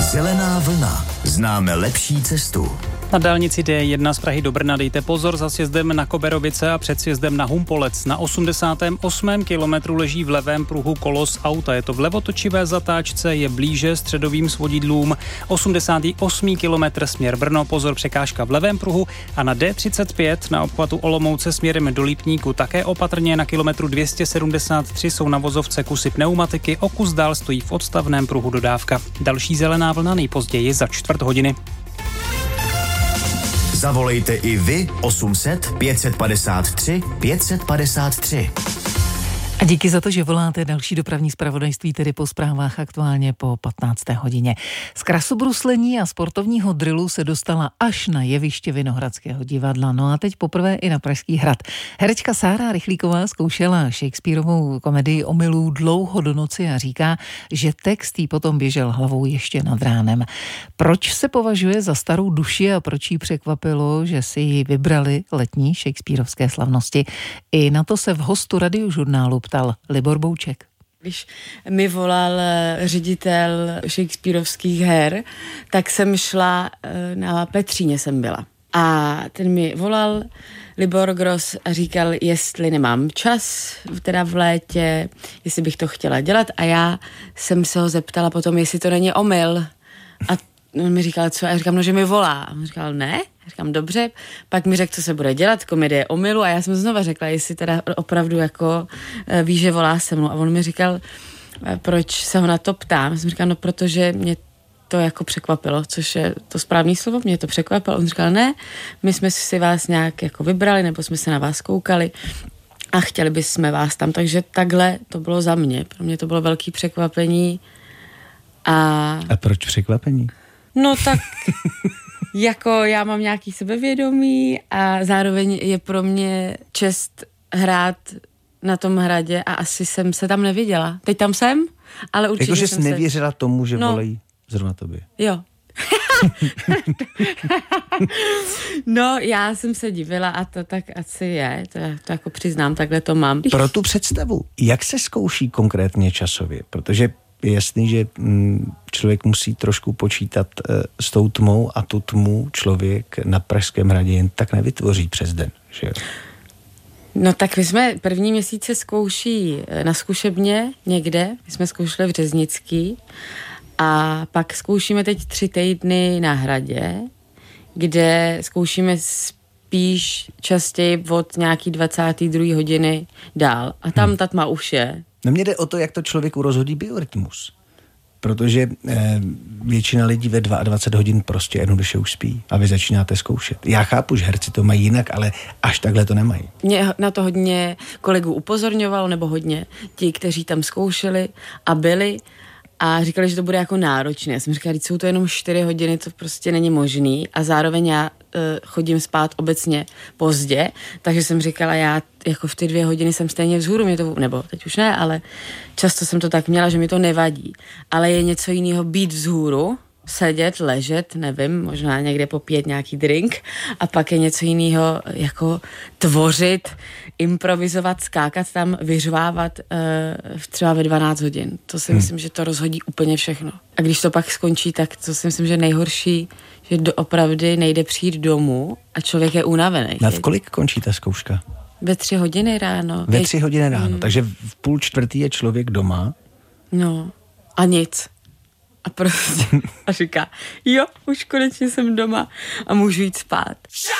Zelená vlna. Známe lepší cestu. Na dálnici D1 z Prahy do Brna dejte pozor za sjezdem na Koberovice a před sjezdem na Humpolec. Na 88. kilometru leží v levém pruhu kolos auta. Je to v levotočivé zatáčce, je blíže středovým svodidlům. 88. kilometr směr Brno, pozor, překážka v levém pruhu. A na D35 na obchvatu Olomouce směrem do Lipníku také opatrně. Na kilometru 273 jsou na vozovce kusy pneumatiky, o kus dál stojí v odstavném pruhu dodávka. Další zelená vlna nejpozději za 1/4 hodiny. Zavolejte i vy 800 553 553. A díky za to, že voláte. Další dopravní zpravodajství tedy po zprávách aktuálně po 15. hodině. Z krasobruslení a sportovního drillu se dostala až na jeviště Vinohradského divadla. No a teď poprvé i na Pražský hrad. Herečka Sára Rychlíková zkoušela Shakespearovou komedii Omylů dlouho do noci a říká, že text jí potom běžel hlavou ještě nad ránem. Proč se považuje za starou duši a proč jí překvapilo, že si ji vybrali letní shakespearovské slavnosti? I na to se v hostu Radiožurnálu ptal Libor Bouček. Když mi volal ředitel shakespearovských her, tak jsem šla na Petříně jsem byla. A ten mi volal Libor Gross a říkal, jestli nemám čas, teda v létě, jestli bych to chtěla dělat. A já jsem se ho zeptala potom, jestli to není omyl. A on mi říkal, co? A já říkám, no, že mi volá. A on říkal, ne. Já říkám, dobře. Pak mi řekl, co se bude dělat, komedie Omylu. A já jsem znova řekla, jestli teda opravdu jako ví, že volá se mnou. A on mi říkal, proč se ho na to ptám. Já jsem říkal, no, protože mě to jako překvapilo, což je to správný slovo, mě to překvapilo. On říkal, ne, my jsme si vás nějak jako vybrali, nebo jsme se na vás koukali a chtěli bychom vás tam. Takže takhle to bylo za mě. Pro mě to bylo velký překvapení. A proč překvapení? No tak jako já mám nějaký sebevědomí a zároveň je pro mě čest hrát na tom hradě a asi jsem se tam neviděla. Teď tam jsem, ale určitě jakože jsem jsi nevěřila tomu, že volají zrovna tobě. Jo. No, já jsem se divila a to tak asi je, to jako přiznám, takhle to mám. Pro tu představu, jak se zkouší konkrétně časově? Protože je jasný, že člověk musí trošku počítat s tou tmou a tu tmu člověk na Pražském hradě jen tak nevytvoří přes den, že jo? No tak my jsme první měsíce zkouší na zkušebně někde, my jsme zkoušeli v Řeznický a pak zkoušíme teď 3 týdny na hradě, kde zkoušíme spíš častěji od nějaký 22. hodiny dál a tam ta tma už je. No mně jde o to, jak to člověku rozhodí biorytmus. Protože většina lidí ve 22 hodin prostě jednoduše už spí a vy začínáte zkoušet. Já chápu, že herci to mají jinak, ale až takhle to nemají. Mě na to hodně kolegů upozorňovalo, nebo hodně ti, kteří tam zkoušeli a byli a říkali, že to bude jako náročné. Já jsem říkala, jsou to jenom 4 hodiny, to prostě není možný a zároveň já chodím spát obecně pozdě, takže jsem říkala, já jako v ty 2 hodiny jsem stejně vzhůru, mě to, nebo teď už ne, ale často jsem to tak měla, že mi to nevadí. Ale je něco jiného být vzhůru, sedět, ležet, nevím, možná někde popít nějaký drink a pak je něco jiného jako tvořit, improvizovat, skákat tam, vyřvávat třeba ve 12 hodin. To si myslím, že to rozhodí úplně všechno. A když to pak skončí, tak to si myslím, že nejhorší, že opravdu nejde přijít domů a člověk je unavený. Na v kolik končí ta zkouška? Ve 3 hodiny ráno. Ve 3 hodiny ráno, takže v 3:30 je člověk doma. No a nic. A prostě a říká, jo, už konečně jsem doma a můžu jít spát.